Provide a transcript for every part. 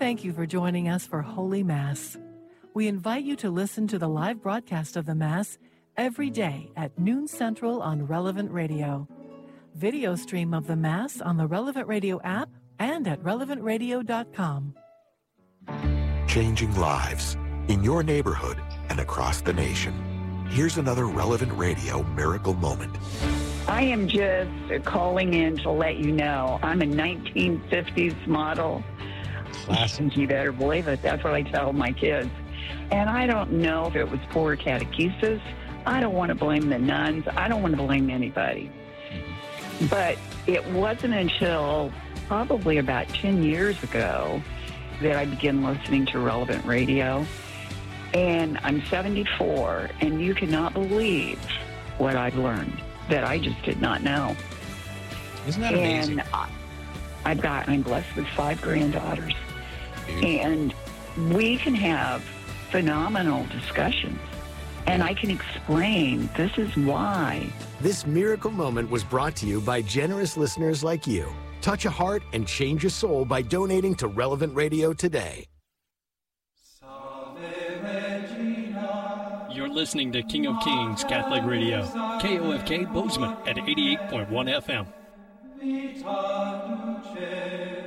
Thank you for joining us for Holy Mass. We invite you to listen to the live broadcast of the Mass every day at noon Central on Relevant Radio. Video stream of the Mass on the Relevant Radio app and at relevantradio.com. Changing lives in your neighborhood and across the nation. Here's another Relevant Radio miracle moment. I am just calling in to let you know I'm a 1950s model. Classic. You better believe it. That's what I tell my kids. And I don't know if it was poor catechesis. I don't want to blame the nuns. I don't want to blame anybody. But it wasn't until probably about 10 years ago that I began listening to Relevant Radio. And I'm 74, and you cannot believe what I've learned that I just did not know. Isn't that amazing? And I'm blessed with 5 granddaughters. And we can have phenomenal discussions. And I can explain this is why. This miracle moment was brought to you by generous listeners like you. Touch a heart and change a soul by donating to Relevant Radio today. You're listening to King of Kings Catholic Radio, KOFK Bozeman at 88.1 FM.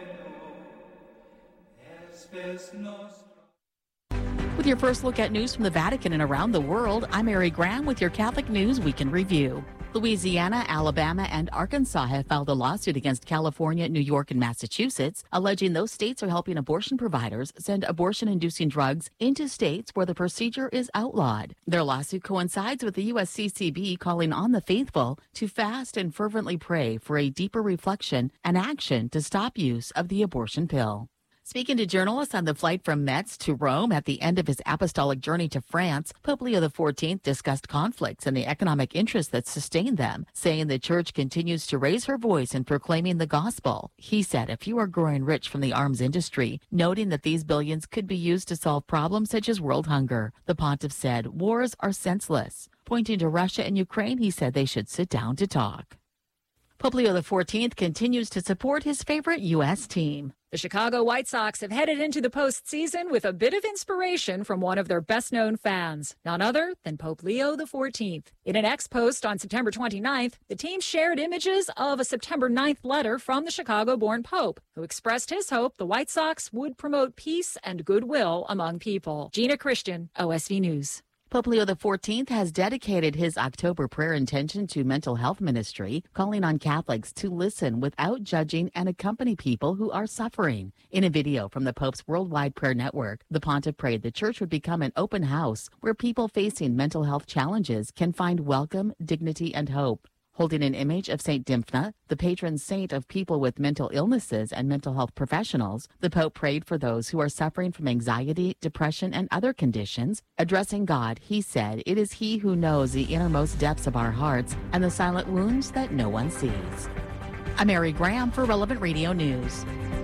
With your first look at news from the Vatican and around the world, I'm Mary Graham with your Catholic News Week in Review. Louisiana, Alabama, and Arkansas have filed a lawsuit against California, New York, and Massachusetts, alleging those states are helping abortion providers send abortion-inducing drugs into states where the procedure is outlawed. Their lawsuit coincides with the USCCB calling on the faithful to fast and fervently pray for a deeper reflection and action to stop use of the abortion pill. Speaking to journalists on the flight from Metz to Rome at the end of his apostolic journey to France, Pope Leo XIV discussed conflicts and the economic interests that sustain them, saying the Church continues to raise her voice in proclaiming the gospel. He said a few are growing rich from the arms industry, noting that these billions could be used to solve problems such as world hunger. The pontiff said wars are senseless. Pointing to Russia and Ukraine, he said they should sit down to talk. Pope Leo XIV continues to support his favorite U.S. team. The Chicago White Sox have headed into the postseason with a bit of inspiration from one of their best-known fans, none other than Pope Leo XIV. In an X-post on September 29th, the team shared images of a September 9th letter from the Chicago-born Pope, who expressed his hope the White Sox would promote peace and goodwill among people. Gina Christian, OSV News. Pope Leo XIV has dedicated his October prayer intention to mental health ministry, calling on Catholics to listen without judging and accompany people who are suffering. In a video from the Pope's Worldwide Prayer Network, the pontiff prayed the Church would become an open house where people facing mental health challenges can find welcome, dignity, and hope. Holding an image of St. Dymphna, the patron saint of people with mental illnesses and mental health professionals, the Pope prayed for those who are suffering from anxiety, depression, and other conditions. Addressing God, he said, "It is He who knows the innermost depths of our hearts and the silent wounds that no one sees." I'm Mary Graham for Relevant Radio News.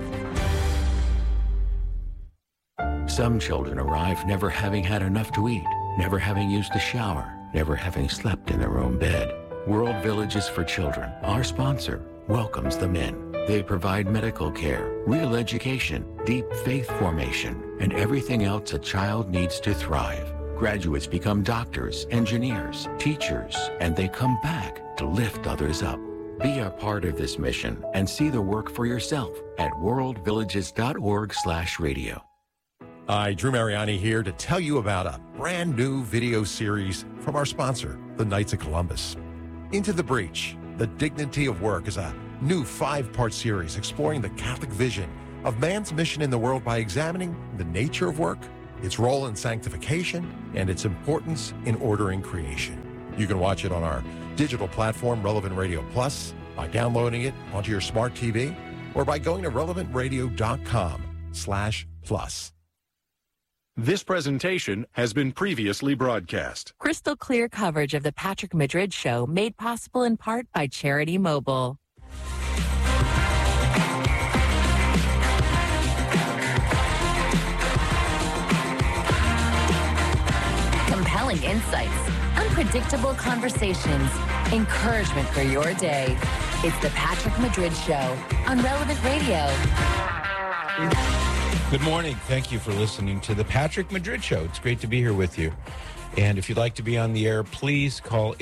Some children arrive never having had enough to eat, never having used a shower, never having slept in their own bed. World Villages for Children, our sponsor, welcomes them in. They provide medical care, real education, deep faith formation, and everything else a child needs to thrive. Graduates become doctors, engineers, teachers, and they come back to lift others up. Be a part of this mission and see the work for yourself at worldvillages.org/radio. Hi, Drew Mariani here to tell you about a brand new video series from our sponsor, the Knights of Columbus. Into the Breach, The Dignity of Work is a new 5-part series exploring the Catholic vision of man's mission in the world by examining the nature of work, its role in sanctification, and its importance in ordering creation. You can watch it on our digital platform, Relevant Radio Plus, by downloading it onto your smart TV, or by going to relevantradio.com/plus. This presentation has been previously broadcast. Crystal clear coverage of the Patrick Madrid Show made possible in part by Charity Mobile. Compelling insights, unpredictable conversations, encouragement for your day. It's the Patrick Madrid Show on Relevant Radio. Good morning. Thank you for listening to the Patrick Madrid Show. It's great to be here with you. And if you'd like to be on the air, please call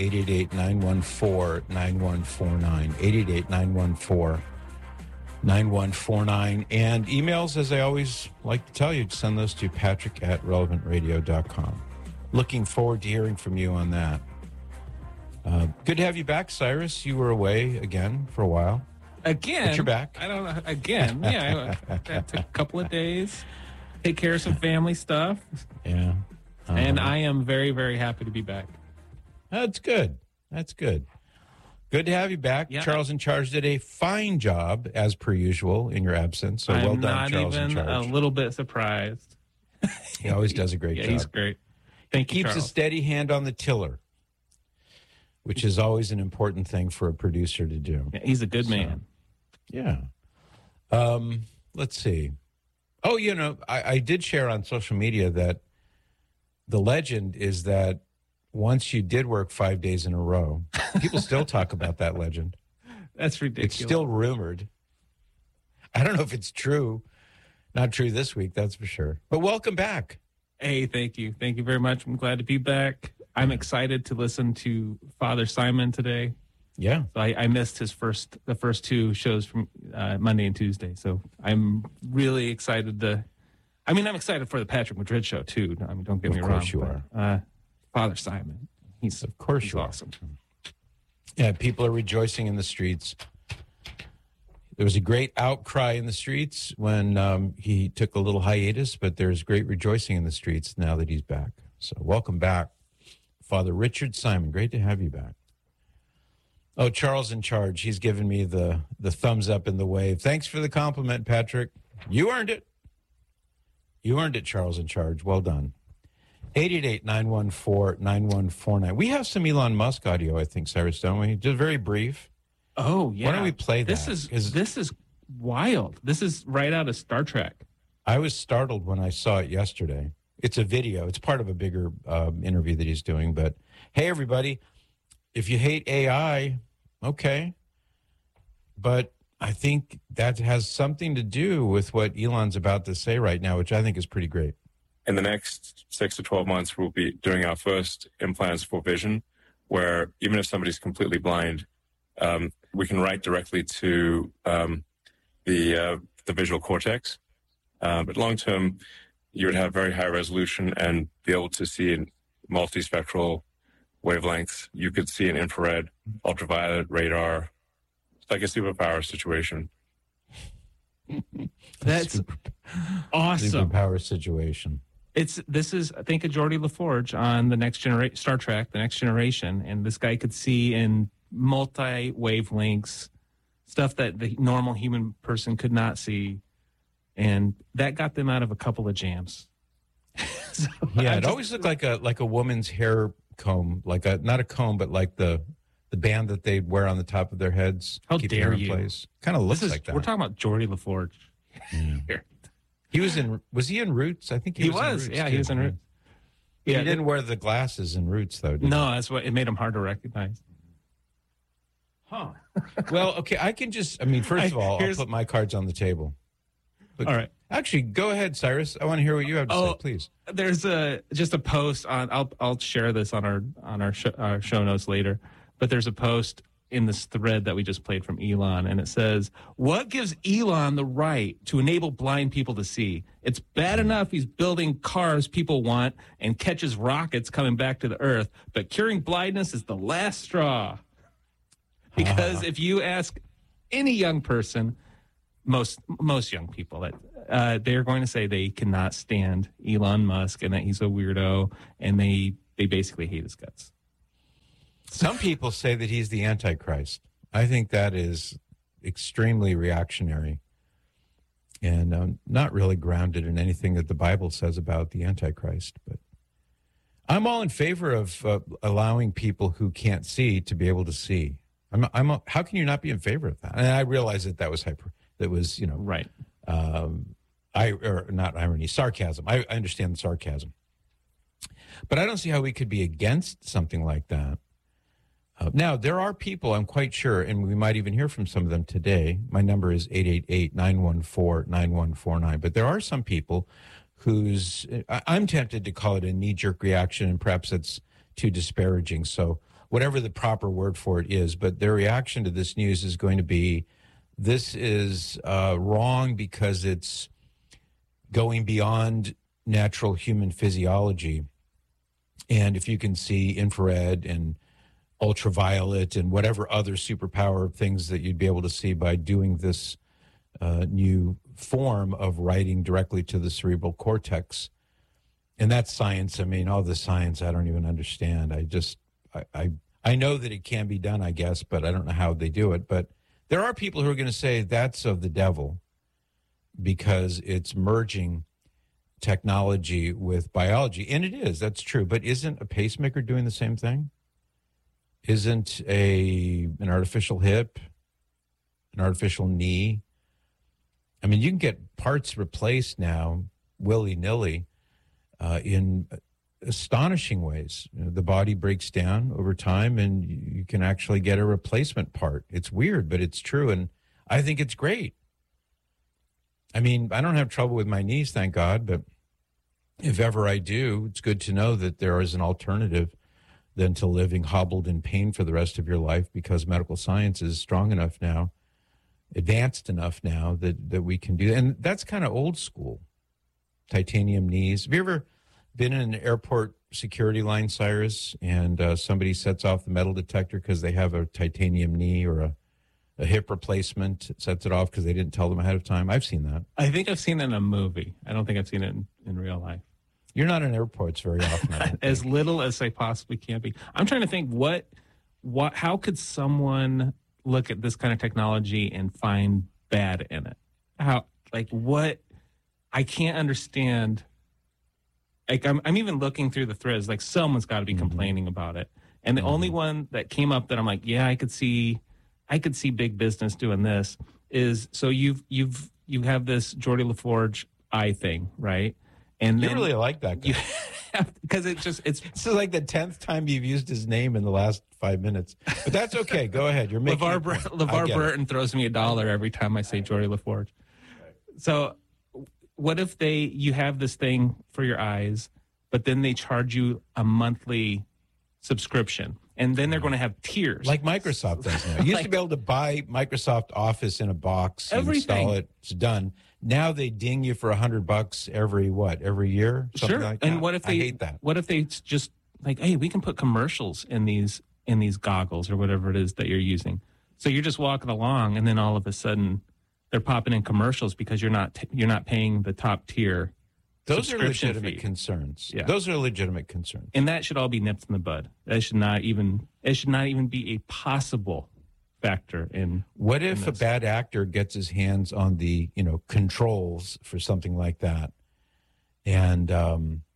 888-914-9149, 888-914-9149. And emails, as I always like to tell you, send those to patrick@relevantradio.com. Looking forward to hearing from you on that. Good to have you back, Cyrus. You were away again for a while. Again? But you're back. I don't know. Again. Yeah, I took a couple of days, take care of some family stuff. Yeah. And I am very, very happy to be back. That's good. That's good. Good to have you back. Yeah. Charles in Charge did a fine job, as per usual, in your absence. So well done, Charles in I'm not Charge. even a little bit surprised. He always does a great job. He's great. Thank you, Keeps Charles. a steady hand on the tiller, which is always an important thing for a producer to do. Yeah, he's a good man. Yeah. Let's see. Oh, I did share on social media that the legend is that once you did work 5 days in a row, people still talk about that legend. That's ridiculous. It's still rumored. I don't know if it's true. Not true this week, that's for sure. But welcome back. Hey, thank you. Thank you very much. I'm glad to be back. I'm excited to listen to Father Simon today. Yeah. So I missed the first two shows from Monday and Tuesday. So I'm really excited I'm excited for the Patrick Madrid show too. I mean, don't get me wrong. Of course you are. Father Simon. He's awesome. Yeah, people are rejoicing in the streets. There was a great outcry in the streets when he took a little hiatus, but there's great rejoicing in the streets now that he's back. So welcome back, Father Richard Simon. Great to have you back. Oh, Charles in Charge. He's given me the thumbs up in the wave. Thanks for the compliment, Patrick. You earned it. You earned it, Charles in Charge. Well done. 888-914-9149. We have some Elon Musk audio, I think, Cyrus, don't we? Just very brief. Oh, yeah. Why don't we play that? This is wild. This is right out of Star Trek. I was startled when I saw it yesterday. It's a video. It's part of a bigger interview that he's doing. But, hey, everybody, if you hate AI, okay. But I think that has something to do with what Elon's about to say right now, which I think is pretty great. In the next 6 to 12 months, we'll be doing our first implants for vision, where even if somebody's completely blind, we can write directly to the visual cortex. But long term, you would have very high resolution and be able to see in multispectral wavelengths. You could see in infrared, ultraviolet, radar. It's like a superpower situation. That's awesome. Superpower situation. This is I think of Geordie LaForge on the next generation Star Trek, The Next Generation, and this guy could see in multi wavelengths stuff that the normal human person could not see, and that got them out of a couple of jams. So yeah, it always looked like a woman's hair comb, not a comb, but like the band that they wear on the top of their heads. How keep dare hair in you? Place. Kind of looks like that. We're talking about Geordie LaForge. Yeah. Was he in Roots? I think he was. Yeah, he was in Roots. Yeah, he didn't wear the glasses in Roots, though, did he? No, that's what it made him hard to recognize. Huh. Well, okay, I can just, first of all, I'll put my cards on the table. But all right. Actually, go ahead, Cyrus. I want to hear what you have to say, please. There's just a post on, I'll share this on our show notes later, but there's a post in this thread that we just played from Elon, and it says, what gives Elon the right to enable blind people to see? It's bad enough he's building cars people want and catches rockets coming back to the earth, but curing blindness is the last straw. Because if you ask any young person, most young people, that they're going to say they cannot stand Elon Musk and that he's a weirdo, and they basically hate his guts. Some people say that he's the Antichrist. I think that is extremely reactionary and not really grounded in anything that the Bible says about the Antichrist. But I'm all in favor of allowing people who can't see to be able to see. How can you not be in favor of that? And I realize that was right. Not irony, sarcasm. I understand the sarcasm, but I don't see how we could be against something like that. Now, there are people, I'm quite sure, and we might even hear from some of them today. My number is 888-914-9149. But there are some people whose, I'm tempted to call it a knee-jerk reaction, and perhaps it's too disparaging. So whatever the proper word for it is, but their reaction to this news is going to be, this is wrong because it's going beyond natural human physiology. And if you can see infrared and ultraviolet and whatever other superpower things that you'd be able to see by doing this new form of writing directly to the cerebral cortex. And that's science. I mean, all the science I don't even understand. I know that it can be done, I guess, but I don't know how they do it. But there are people who are going to say that's of the devil because it's merging technology with biology. And it is, that's true. But isn't a pacemaker doing the same thing? Isn't an artificial hip, an artificial knee? I mean, you can get parts replaced now willy-nilly in astonishing ways. You know, the body breaks down over time, and you can actually get a replacement part. It's weird, but it's true, and I think it's great. I mean, I don't have trouble with my knees, thank God, but if ever I do, it's good to know that there is an alternative than to living hobbled in pain for the rest of your life, because medical science is strong enough now, advanced enough now that we can do that. And that's kind of old school, titanium knees. Have you ever been in an airport security line, Cyrus, and somebody sets off the metal detector because they have a titanium knee or a hip replacement, sets it off because they didn't tell them ahead of time? I've seen that. I think I've seen it in a movie. I don't think I've seen it in real life. You're not in airports very often. As little as I possibly can be. I'm trying to think how could someone look at this kind of technology and find bad in it? I can't understand. Like I'm even looking through the threads, like someone's got to be complaining about it. And the only one that came up that I'm like, yeah, I could see big business doing this is, so you have this Geordie LaForge eye thing, right? And you then really like that guy. Because it's this is like the 10th time you've used his name in the last 5 minutes. But that's okay. Go ahead. You're making LeVar Burton throws me $1 every time I say Geordie LaForge. So what if you have this thing for your eyes, but then they charge you a monthly subscription, and then they're going to have tiers. Like Microsoft does now. You used to be able to buy Microsoft Office in a box, install it, it's done. Now they ding you for $100 every year? Something Sure. like that. And what if I hate that. What if they just like, hey, we can put commercials in these goggles or whatever it is that you're using. So you're just walking along, and then all of a sudden they're popping in commercials because you're not paying the top tier. Those are legitimate fee. concerns. Yeah. Those are legitimate concerns. And that should all be nipped in the bud. It should not even be a possible factor in. What if a bad actor gets his hands on the controls for something like that, and I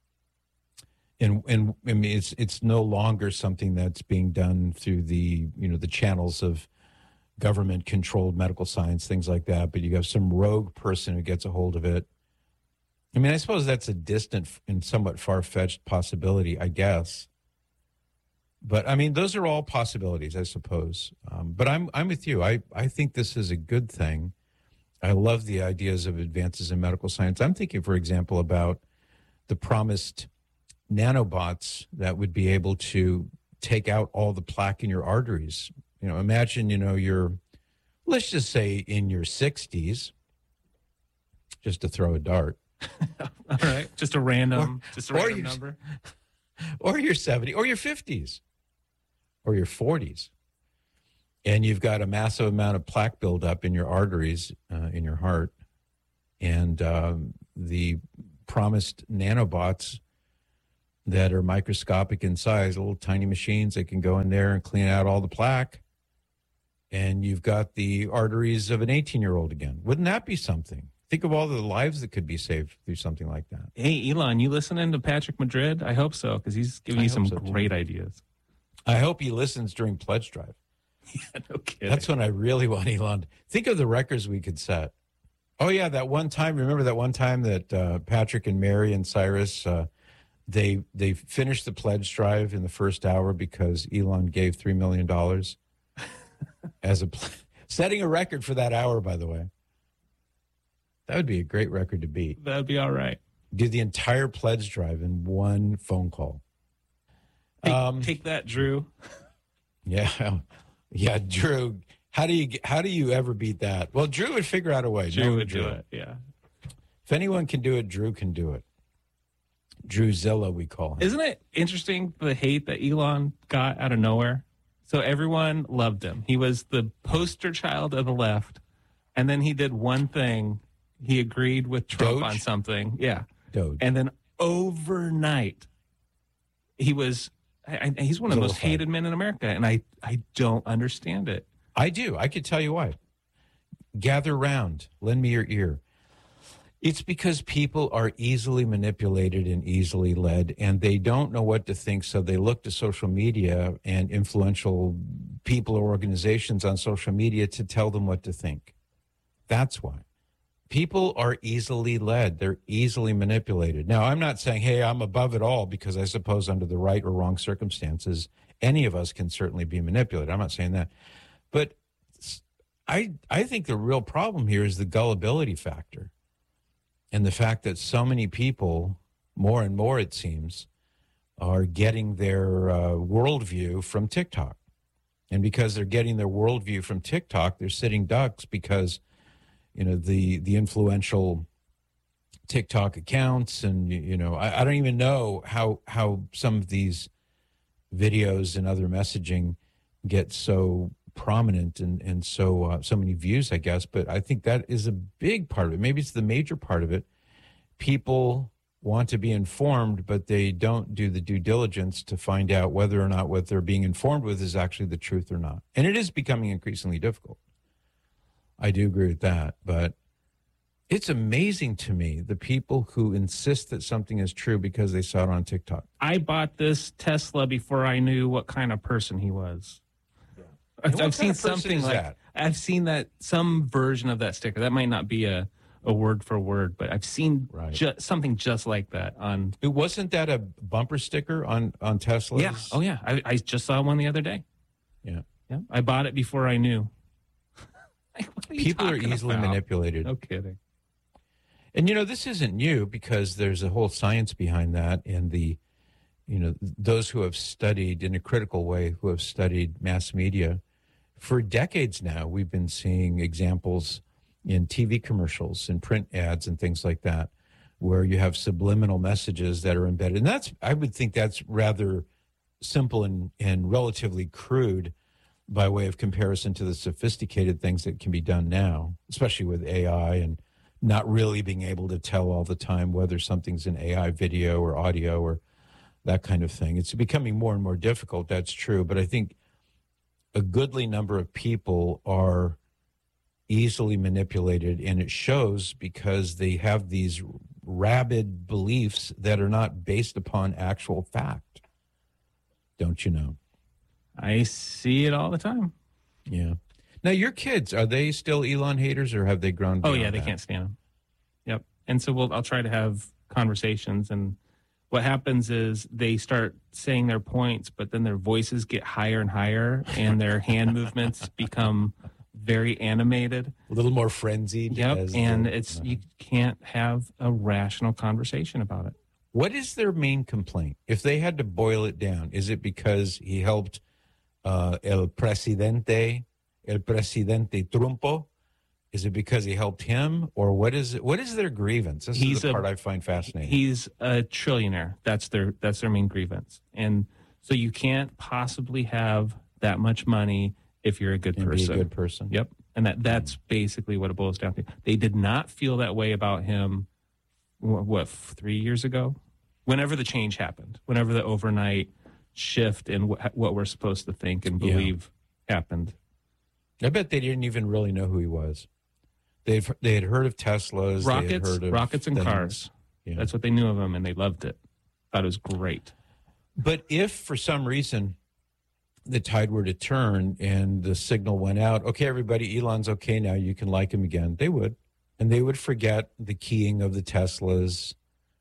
mean it's no longer something that's being done through the the channels of government controlled medical science, things like that, but you have some rogue person who gets a hold of it. I mean, I suppose that's a distant and somewhat far-fetched possibility, I guess. But I mean, those are all possibilities, I suppose. But I'm with you. I think this is a good thing. I love the ideas of advances in medical science. I'm thinking, for example, about the promised nanobots that would be able to take out all the plaque in your arteries. Imagine, you're, let's just say in your 60s, just to throw a dart. All right. Just a random number. Or you're 70, or your 50s, or your 40s. And you've got a massive amount of plaque buildup in your arteries, in your heart. And the promised nanobots that are microscopic in size, little tiny machines that can go in there and clean out all the plaque. And you've got the arteries of an 18-year-old again. Wouldn't that be something? Think of all the lives that could be saved through something like that. Hey, Elon, you listening to Patrick Madrid? I hope so, because he's giving you some great ideas. I hope he listens during Pledge Drive. Yeah, no kidding. That's when I really want Elon. Think of the records we could set. Oh, yeah, that one time. Remember that one time that Patrick and Mary and Cyrus They finished the pledge drive in the first hour because Elon gave $3 million as setting a record for that hour, by the way. That would be a great record to beat. That'd be all right. Do the entire pledge drive in one phone call. Take that, Drew. Yeah. Yeah, Drew. How do you ever beat that? Well, Drew would figure out a way. Drew would do it, yeah. If anyone can do it, Drew can do it. Drewzilla, we call him. Isn't it interesting the hate that Elon got out of nowhere? So everyone loved him. He was the poster child of the left. And then he did one thing. He agreed with Trump on something. Yeah. Doge. And then overnight, he's one of the most hated men in America. And I don't understand it. I do. I could tell you why. Gather round. Lend me your ear. It's because people are easily manipulated and easily led, and they don't know what to think, so they look to social media and influential people or organizations on social media to tell them what to think. That's why. People are easily led. They're easily manipulated. Now, I'm not saying, hey, I'm above it all, because I suppose under the right or wrong circumstances, any of us can certainly be manipulated. I'm not saying that. But I think the real problem here is the gullibility factor. And the fact that so many people, more and more it seems, are getting their worldview from TikTok. And because they're getting their worldview from TikTok, they're sitting ducks because, the influential TikTok accounts and, I don't even know how some of these videos and other messaging get so prominent and so many views, I guess. But I think that is a big part of it. Maybe it's the major part of it. People want to be informed, but they don't do the due diligence to find out whether or not what they're being informed with is actually the truth or not. And it is becoming increasingly difficult. I do agree with that. But it's amazing to me, the people who insist that something is true because they saw it on TikTok. I bought this Tesla before I knew what kind of person he was. I've seen something like that. I've seen that, some version of that sticker. That might not be a word for word, but I've seen something just like that on. It wasn't that a bumper sticker on Teslas? Yeah. Oh yeah. I just saw one the other day. Yeah. Yeah. I bought it before I knew. People are easily manipulated. No kidding. And this isn't new, because there's a whole science behind that, and those who have studied in a critical way, who have studied mass media for decades now. We've been seeing examples in TV commercials and print ads and things like that, where you have subliminal messages that are embedded. And I would think that's rather simple and relatively crude by way of comparison to the sophisticated things that can be done now, especially with AI and not really being able to tell all the time whether something's an AI video or audio or that kind of thing. It's becoming more and more difficult, that's true. But I think a goodly number of people are easily manipulated, and it shows because they have these rabid beliefs that are not based upon actual fact. Don't you know? I see it all the time. Yeah. Now, your kids, are they still Elon haters, or have they grown beyond they that? can't stand him. Yep. And so I'll try to have conversations, and what happens is they start saying their points, but then their voices get higher and higher, and their hand movements become very animated. A little more frenzied. Yep. And you can't have a rational conversation about it. What is their main complaint? If they had to boil it down, is it because he helped El Presidente Trumpo? Is it because he helped him, or what is it? What is their grievance? This is the part I find fascinating. He's a trillionaire. That's their main grievance. And so you can't possibly have that much money if you're a good person. Be a good person. Yep. And that's basically what it boils down to. They did not feel that way about him, 3 years ago? Whenever the change happened, whenever the overnight shift in what we're supposed to think and believe happened. I bet they didn't even really know who he was. They had heard of Teslas. Rockets and cars. Yeah. That's what they knew of him, and they loved it. Thought it was great. But if for some reason the tide were to turn and the signal went out, okay, everybody, Elon's okay now, you can like him again, they would. And they would forget the keying of the Teslas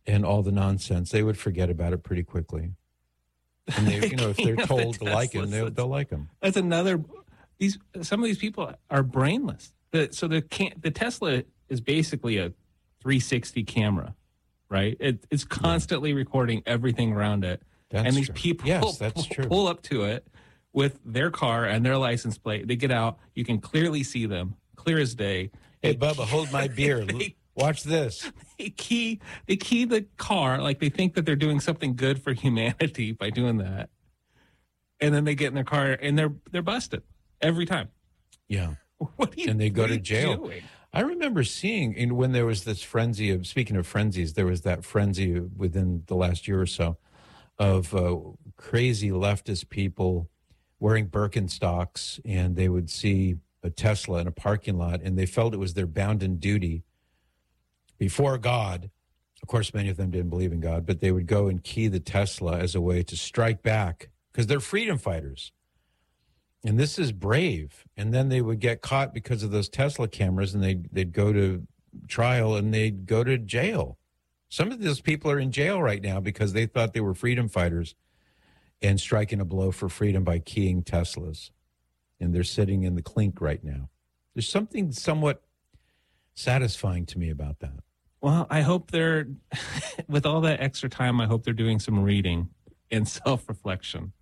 and all the nonsense, they would forget about it pretty quickly. And they, if they're told to like him, they'll like him. That's another. Some of these people are brainless. So the Tesla is basically a 360 camera, right? It's constantly recording everything around it. And these people pull up to it with their car and their license plate. They get out. You can clearly see them, clear as day. Hey, Bubba, hold my beer. Watch this. They key the car, like they think that they're doing something good for humanity by doing that. And then they get in their car and they're busted every time. Yeah. What and they go to jail. Doing? I remember seeing when there was this frenzy of, speaking of frenzies, there was that frenzy within the last year or so of crazy leftist people wearing Birkenstocks, and they would see a Tesla in a parking lot, and they felt it was their bounden duty before God. Of course, many of them didn't believe in God, but they would go and key the Tesla as a way to strike back because they're freedom fighters. And this is brave. And then they would get caught because of those Tesla cameras, and they'd go to trial and they'd go to jail. Some of those people are in jail right now because they thought they were freedom fighters and striking a blow for freedom by keying Teslas. And they're sitting in the clink right now. There's something somewhat satisfying to me about that. Well, I hope they're, with all that extra time, I hope they're doing some reading and self-reflection.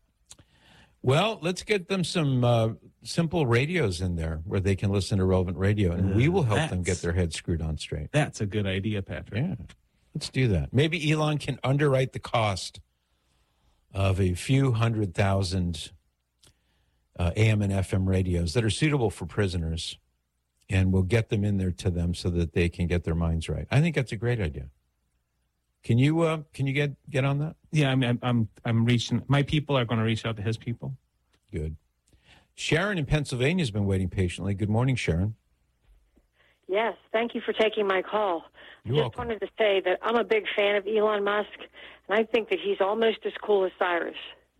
Well, let's get them some simple radios in there where they can listen to relevant radio, and we will help them get their heads screwed on straight. That's a good idea, Patrick. Yeah, let's do that. Maybe Elon can underwrite the cost of a few 100,000 AM and FM radios that are suitable for prisoners, and we'll get them in there to them so that they can get their minds right. I think that's a great idea. Can you get on that? Yeah, I'm reaching. My people are going to reach out to his people. Good. Sharon in Pennsylvania has been waiting patiently. Good morning, Sharon. Yes, thank you for taking my call. You're I just welcome. wanted to say that I'm a big fan of Elon Musk, and I think that he's almost as cool as Cyrus.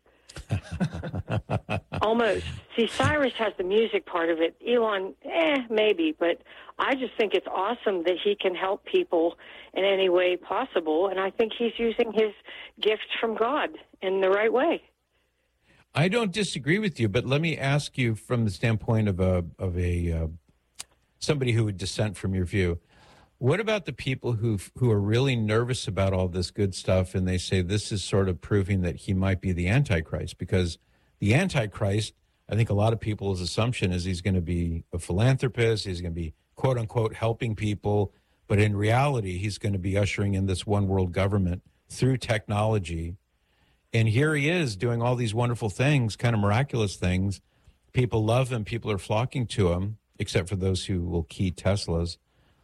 Almost. See, Cyrus has the music part of it. Elon, maybe, but I just think it's awesome that he can help people in any way possible, and I think he's using his gifts from God in the right way. I don't disagree with you, but let me ask you from the standpoint of somebody who would dissent from your view. What about the people who are really nervous about all this good stuff, and they say this is sort of proving that he might be the Antichrist? Because the Antichrist, I think a lot of people's assumption is he's going to be a philanthropist, he's going to be, quote unquote, helping people, but in reality, he's going to be ushering in this one world government through technology. And here he is doing all these wonderful things, kind of miraculous things. People love him, people are flocking to him, except for those who will key Teslas.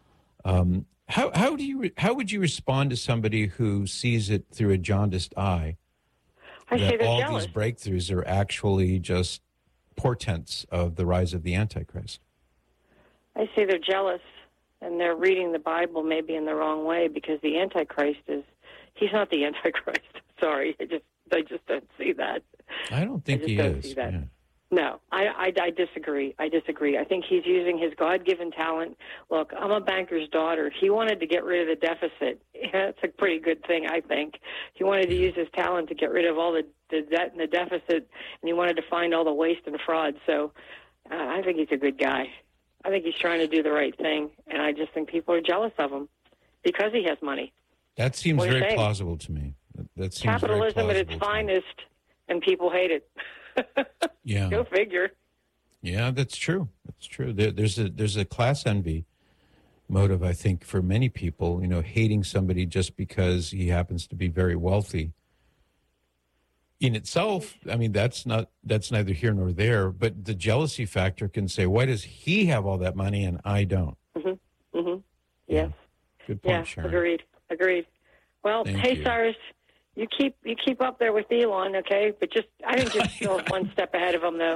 How would you respond to somebody who sees it through a jaundiced eye? I say they're all jealous. These breakthroughs are actually just portents of the rise of the Antichrist. I say they're jealous, and they're reading the Bible maybe in the wrong way, because the Antichrist he's not the Antichrist. Sorry, I just don't see that. I don't think he is. Yeah. No, I disagree. I think he's using his God-given talent. Look, I'm a banker's daughter. He wanted to get rid of the deficit. That's a pretty good thing, I think. He wanted to use his talent to get rid of all the debt and the deficit, and he wanted to find all the waste and fraud. So I think he's a good guy. I think he's trying to do the right thing, and I just think people are jealous of him because he has money. That seems very plausible to me. That seems capitalism at its finest, and people hate it. Yeah. Go figure. Yeah, that's true. That's true. There's a class envy motive, I think, for many people, hating somebody just because he happens to be very wealthy. In itself, I mean, that's neither here nor there, but the jealousy factor can say, why does he have all that money and I don't? Mm-hmm. Mm-hmm. Yes. Good point, Sharon. Agreed. Well, Thank you. Cyrus, you keep up there with Elon, okay? But I think you're still one step ahead of him, though.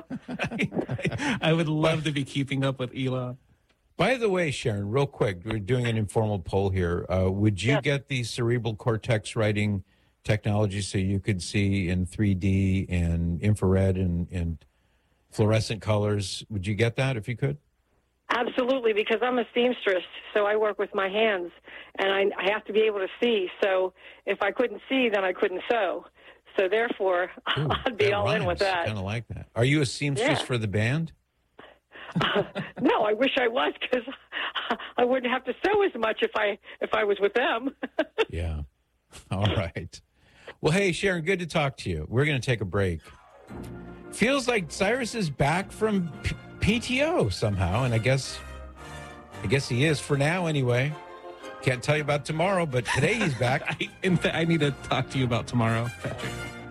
I would love to be keeping up with Elon. By the way, Sharon, real quick, we're doing an informal poll here. Would you get the cerebral cortex writing technology so you could see in 3D and infrared and fluorescent colors? Would you get that if you could? Absolutely, because I'm a seamstress, so I work with my hands, and I have to be able to see. So if I couldn't see, then I couldn't sew. So therefore, Ooh, I'd be all in with that. Kind of like that. Are you a seamstress for the band? No, I wish I was, because I wouldn't have to sew as much if I was with them. Yeah. All right. Well, hey, Sharon, good to talk to you. We're going to take a break. Feels like Cyrus is back from PTO somehow, and I guess he is for now anyway. Can't tell you about tomorrow, but today he's back. In fact, I need to talk to you about tomorrow, Patrick.